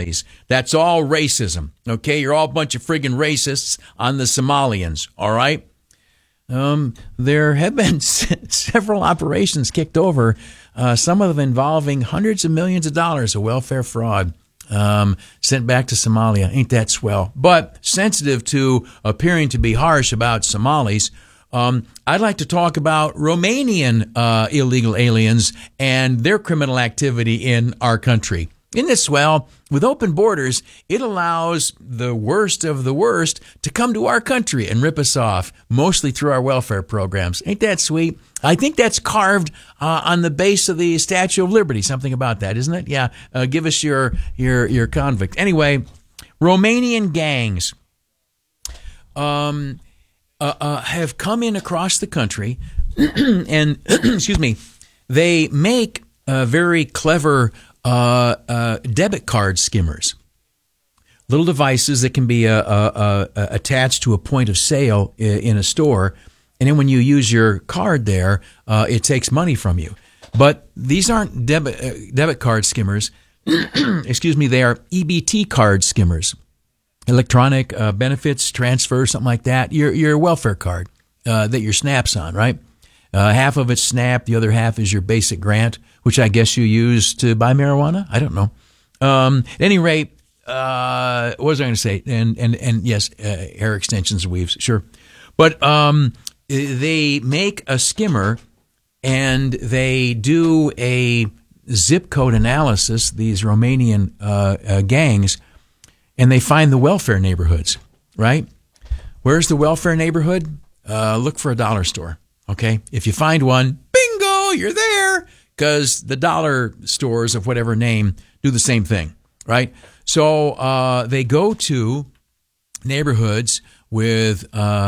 Somalis. That's all racism. Okay, you're all a bunch of friggin' racists on the Somalians. All right. There have been several operations kicked over, some of them involving hundreds of millions of dollars of welfare fraud, sent back to Somalia. Ain't that swell? But sensitive to appearing to be harsh about Somalis, I'd like to talk about Romanian illegal aliens and their criminal activity in our country. Isn't it swell? With open borders, it allows the worst of the worst to come to our country and rip us off, mostly through our welfare programs. Ain't that sweet? I think that's carved on the base of the Statue of Liberty. Something about that, isn't it? Yeah. Give us your convict. Anyway, Romanian gangs have come in across the country and, excuse me, they make very clever debit card skimmers, little devices that can be attached to a point of sale in a store, and then when you use your card there, it takes money from you. But these aren't debit card skimmers. Excuse me, they are EBT card skimmers, electronic benefits transfer, something like that. Your welfare card that your SNAP's on, right? Half of it's SNAP, the other half is your basic grant, which I guess you use to buy marijuana. I don't know. At any rate, what was I going to say? And yes, hair extensions and weaves, sure. But they make a skimmer and they do a zip code analysis, these Romanian gangs, and they find the welfare neighborhoods, right? Where's the welfare neighborhood? Look for a dollar store. Okay, if you find one, bingo, you're there, because the dollar stores of whatever name do the same thing, right? So they go to neighborhoods with,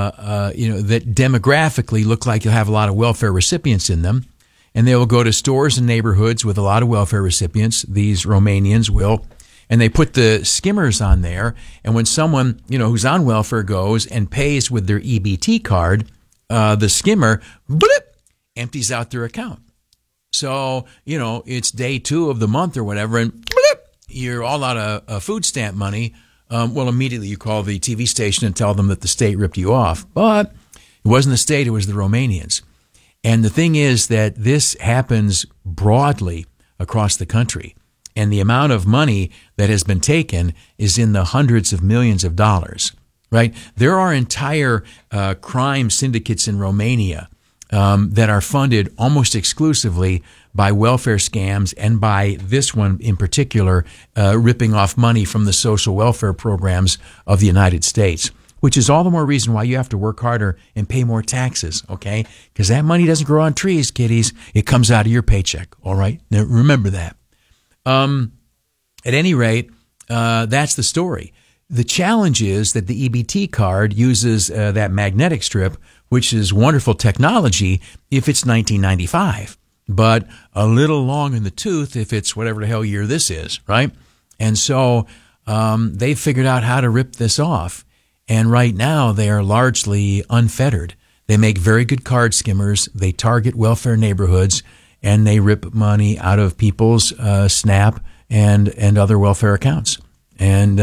that demographically look like you'll have a lot of welfare recipients in them, and they will go to stores and neighborhoods with a lot of welfare recipients. These Romanians will, and they put the skimmers on there, and when someone, who's on welfare goes and pays with their EBT card, the skimmer, blip, empties out their account. So, it's day 2 of the month or whatever, and blip, you're all out of food stamp money. Well, immediately you call the TV station and tell them that the state ripped you off. But it wasn't the state, it was the Romanians. And the thing is that this happens broadly across the country. And the amount of money that has been taken is in the hundreds of millions of dollars. Right? There are entire crime syndicates in Romania that are funded almost exclusively by welfare scams and by this one in particular, ripping off money from the social welfare programs of the United States, which is all the more reason why you have to work harder and pay more taxes, okay? Because that money doesn't grow on trees, kiddies. It comes out of your paycheck, all right? Now, remember that. At any rate, that's the story. The challenge is that the EBT card uses that magnetic strip, which is wonderful technology if it's 1995, but a little long in the tooth if it's whatever the hell year this is, right? And so they figured out how to rip this off, and right now they are largely unfettered. They make very good card skimmers, they target welfare neighborhoods, and they rip money out of people's SNAP and other welfare accounts. And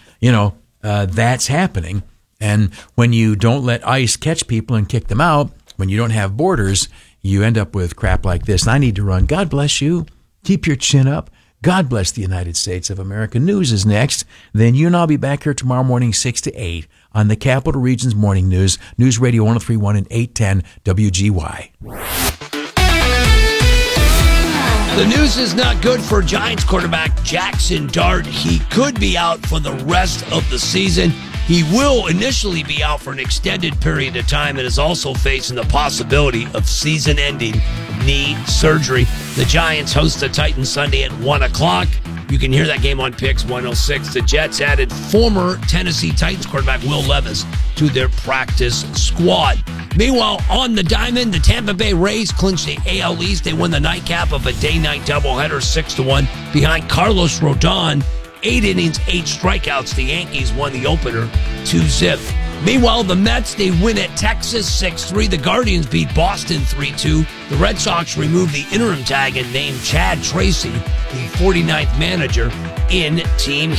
that's happening. And when you don't let ICE catch people and kick them out, when you don't have borders, you end up with crap like this. And I need to run. God bless you. Keep your chin up. God bless the United States of America. News is next. Then you and I'll be back here tomorrow morning, 6 to 8 on the Capital Region's Morning News, News Radio 103.1 and 810 WGY. The news is not good for Giants quarterback Jackson Dart. He could be out for the rest of the season. He will initially be out for an extended period of time and is also facing the possibility of season-ending knee surgery. The Giants host the Titans Sunday at 1 o'clock. You can hear that game on Pix 106. The Jets added former Tennessee Titans quarterback Will Levis to their practice squad. Meanwhile, on the diamond, the Tampa Bay Rays clinched the AL East. They won the nightcap of a day-night doubleheader 6-1 behind Carlos Rodon. 8 innings, 8 strikeouts. The Yankees won the opener 2-0. Meanwhile, the Mets, they win at Texas 6-3. The Guardians beat Boston 3-2. The Red Sox removed the interim tag and named Chad Tracy the 49th manager in Team